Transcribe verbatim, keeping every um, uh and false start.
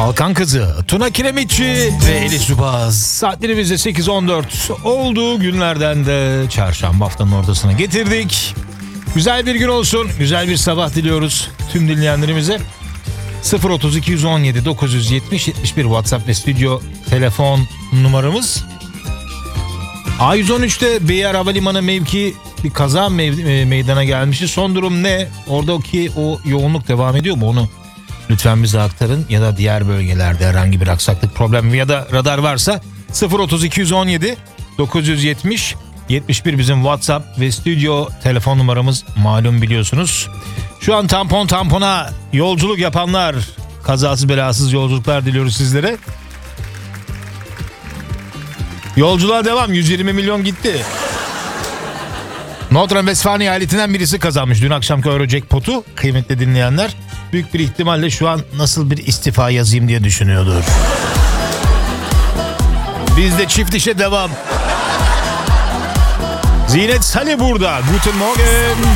Balkan Kızı, Tuna Kiremitçi ve Elif Zubaz. Saatlerimizde sekiz on dört olduğu günlerden de çarşamba haftanın ortasına getirdik. Güzel bir gün olsun, güzel bir sabah diliyoruz tüm dinleyenlerimize. sıfır otuz iki yüz on yedi dokuz yüz yetmiş yetmiş bir WhatsApp ve stüdyo telefon numaramız. A yüz on üçte Beyar Havalimanı mevki bir kaza mev- meydana gelmişti. Son durum ne? Oradaki o yoğunluk devam ediyor mu? Onu lütfen bize aktarın, ya da diğer bölgelerde herhangi bir aksaklık, problem ya da radar varsa sıfır otuz iki yüz on yedi dokuz yüz yetmiş yetmiş bir bizim WhatsApp ve stüdyo telefon numaramız, malum biliyorsunuz. Şu an tampon tampona yolculuk yapanlar, kazasız belasız yolculuklar diliyoruz sizlere. Yolculuğa devam. yüz yirmi milyon gitti. Nordrhein-Westfalen eyaletinden birisi kazanmış dün akşamki Eurojackpot'u, kıymetli dinleyenler. Büyük bir ihtimalle şu an nasıl bir istifa yazayım diye düşünüyordur. Biz de çift işe devam. Zinet Salih burada. Guten Morgen.